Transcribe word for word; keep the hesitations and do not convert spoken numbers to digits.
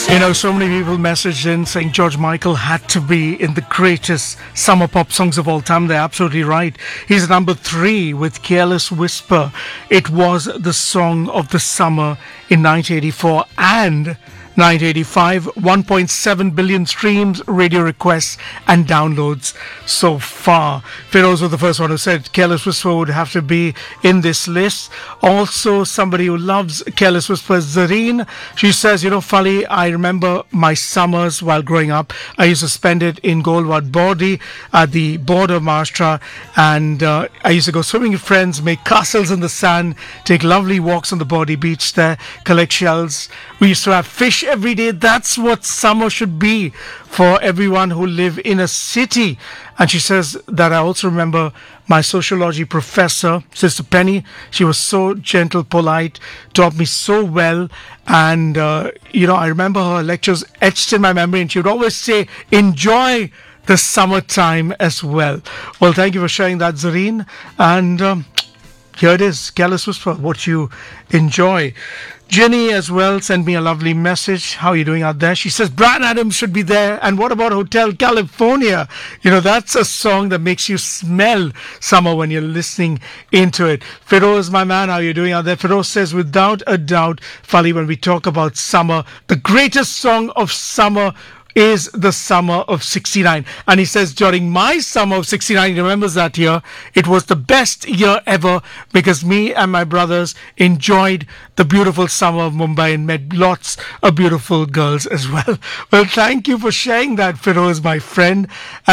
You know, so many people messaged in saying George Michael had to be in the greatest summer pop songs of all time. They're absolutely right. He's number three with Careless Whisper. It was the song of the summer in nineteen eighty-four and nineteen eighty-five. one point seven billion streams, radio requests and downloads so far. Feroz was the first one who said Careless Whisper would have to be in this list. Also, somebody who loves Careless Whisper, Zareen. She says, you know, Fali, I remember my summers while growing up. I used to spend it in Golwad Body at the border of Maharashtra, and uh, I used to go swimming with friends, make castles in the sand, take lovely walks on the Body beach there, collect shells. We used to have fish every day. That's what summer should be for everyone who live in a city. And she says that I also remember my sociology professor, Sister Penny. She was so gentle, polite, taught me so well. And, uh, you know, I remember her lectures etched in my memory, and she would always say, enjoy the summertime as well. Well, thank you for sharing that, Zareen. And um, here it is, Careless Whisper, what you enjoy. Jenny as well sent me a lovely message. How are you doing out there? She says Bryan Adams should be there. And what about Hotel California? You know, that's a song that makes you smell summer when you're listening into it. Feroz, my man, how are you doing out there? Feroz says, without a doubt, Fali, when we talk about summer, the greatest song of summer is the summer of sixty-nine. And he says, during my summer of sixty-nine, he remembers that year, it was the best year ever because me and my brothers enjoyed the beautiful summer of Mumbai and met lots of beautiful girls as well. Well, thank you for sharing that, Feroz, my friend.